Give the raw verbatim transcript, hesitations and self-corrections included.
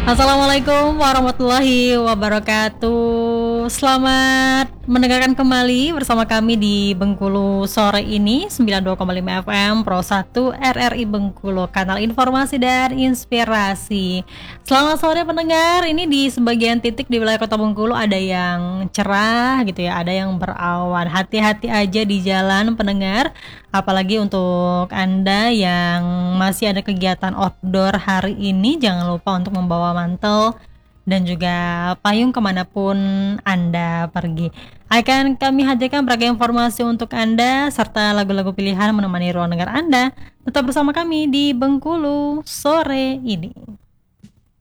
Assalamualaikum warahmatullahi wabarakatuh. Selamat mendengarkan kembali bersama kami di Bengkulu sore ini sembilan puluh dua koma lima F M Pro satu R R I Bengkulu, kanal informasi dan inspirasi. Selamat sore pendengar. Ini di sebagian titik di wilayah Kota Bengkulu ada yang cerah gitu ya, ada yang berawan. Hati-hati aja di jalan pendengar. Apalagi untuk Anda yang masih ada kegiatan outdoor hari ini, jangan lupa untuk membawa mantel dan juga payung kemanapun Anda pergi. Akan kami hadirkan beragam informasi untuk Anda serta lagu-lagu pilihan menemani ruang dengar Anda. Tetap bersama kami di Bengkulu sore ini.